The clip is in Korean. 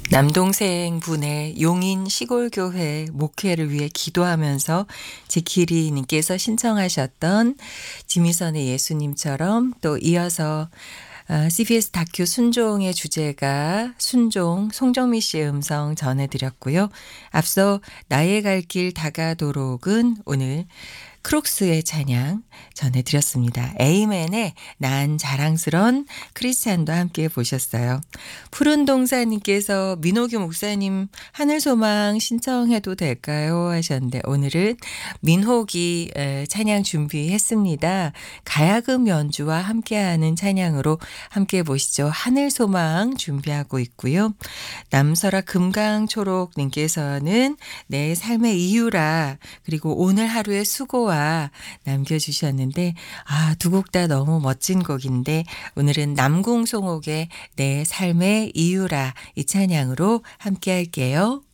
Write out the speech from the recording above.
남동생 분의 용인 시골교회 목회를 위해 기도하면서 지키리님께서 신청하셨던 지미선의 예수님처럼, 또 이어서 CBS 다큐 순종의 주제가 순종 송정미 씨의 음성 전해드렸고요. 앞서 나의 갈 길 다가도록은 오늘 크록스의 찬양 전해드렸습니다. 에이맨의 난 자랑스런 크리스찬도 함께 보셨어요. 푸른 동사님께서 민호규 목사님 하늘소망 신청해도 될까요 하셨는데, 오늘은 민호기 찬양 준비했습니다. 가야금 연주와 함께하는 찬양으로 함께 보시죠. 하늘소망 준비하고 있고요. 남설아 금강초록님께서는 내 삶의 이유라, 그리고 오늘 하루의 수고와 남겨주셨는데, 두 곡 다 너무 멋진 곡인데 오늘은 남궁송옥의 내 삶의 이유라 이 찬양으로 함께 할게요.